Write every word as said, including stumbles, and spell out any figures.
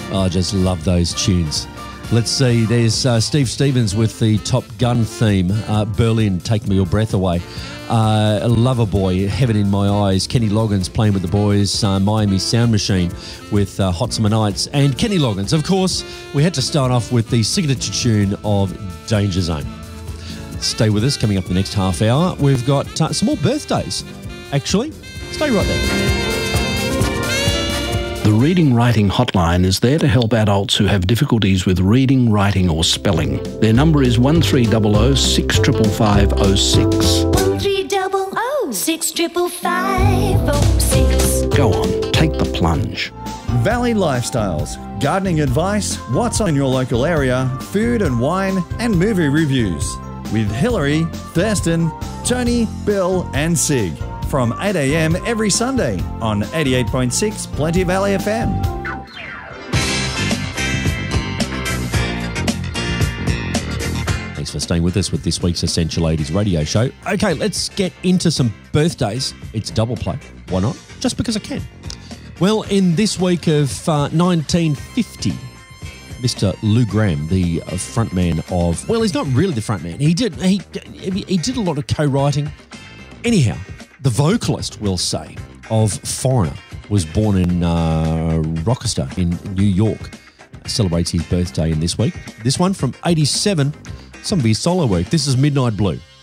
Oh, I just love those tunes. Let's see, there's uh, Steve Stevens with the Top Gun theme, uh, Berlin, Take Me Your Breath Away. Uh, Loverboy, Heaven in My Eyes, Kenny Loggins playing with the boys, uh, Miami Sound Machine with uh, Hot Summer Nights, and Kenny Loggins. Of course, we had to start off with the signature tune of Danger Zone. Stay with us, coming up the next half hour. We've got uh, some more birthdays, actually. Stay right there. The Reading Writing Hotline is there to help adults who have difficulties with reading, writing or spelling. Their number is one three zero zero six five five five zero six. one three zero zero six five five five zero six. Go on, take the plunge. Valley Lifestyles, gardening advice, what's on your local area, food and wine, and movie reviews. With Hillary, Thurston, Tony, Bill and Sig. From eight a m every Sunday on eighty-eight point six Plenty Valley F M. Thanks for staying with us with this week's Essential Ladies radio show. Okay, let's get into some birthdays. It's double play. Why not? Just because I can. Well, in this week of uh, nineteen fifty, Mister Lou Gramm, the uh, frontman of, well, he's not really the frontman. He did he he did a lot of co-writing. Anyhow, the vocalist, we'll say, of Foreigner was born in uh, Rochester in New York. Celebrates his birthday in this week. This one from eighty-seven, some of his solo work. This is Midnight Blue.